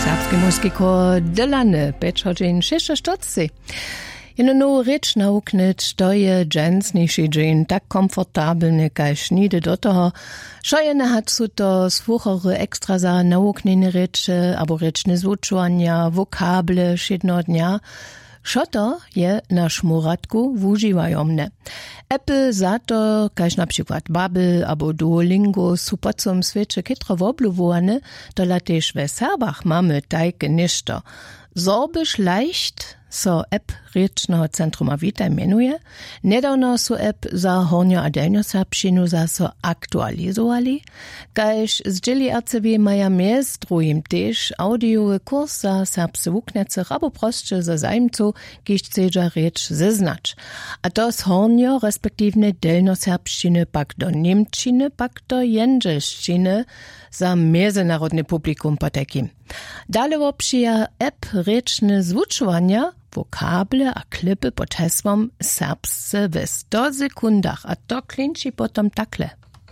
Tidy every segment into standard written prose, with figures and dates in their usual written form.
Serbski muzyko Delane, Bečođin 640. Jeno reč nauknit, to je dżensniejszy dzień, tak komfortabelny, kaž nide do toho. Šojene hat su to słuchore ekstra za nauknene reče, abo rečne zvučovanja, vokable šedno dnia. Šoto je na šmuratku wuživajomne. Apple za to, kaž na przykład Babbel abo Duolingo su po celom svete kytro wobluwowane, to latež ve Serbach mamy tajke ništo. Sorbisch leicht so app rečného centruma Vita menuje. Nedawno su app za Hornjo a Delnjo Serbšćinu so aktualizovali. Kaž zdjeli RCW maja mjez drugim tež audiowy kurs za serbsce wuknecach abo prosće za zajmcu, kiž chcedža reč zeznać. A to z Hornjo respektivne Delnjo Serbšćine pak do Němčiny, pak do Jędrzejšćiny za mezinárodne publikum potekim. Dale wopšija app rečne zvučovanja, vokable a klipy pod hesłom serbsce w 100 sekundach, a to klinči potom takle.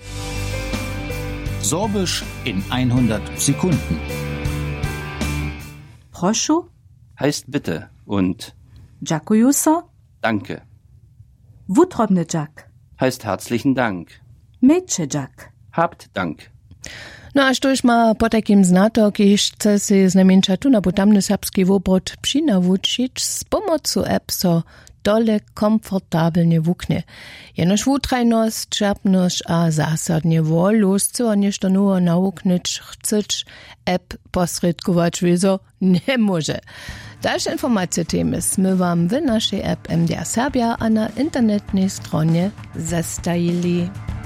Sorbisch in 100 Sekunden. Proszu heißt bitte und Dziękuję so. danke. Wutrobny Jack Heißt herzlichen Dank. Mädche Jack. Habt Dank. No a štož ma po takim znato, kiž chce si znamienča tu na potamny serbski wobrot přinawučić z pomocu app so dole komfortabelnie wuknie. Jenož wutrajność, čerpność a zasadnie wolust, co niešto nowo nauknyć chceć, app posredkować wieso nie może. Dalsze informacje temy sme wam w naszej app MDR Serbia a na internetnej stronie zestajili.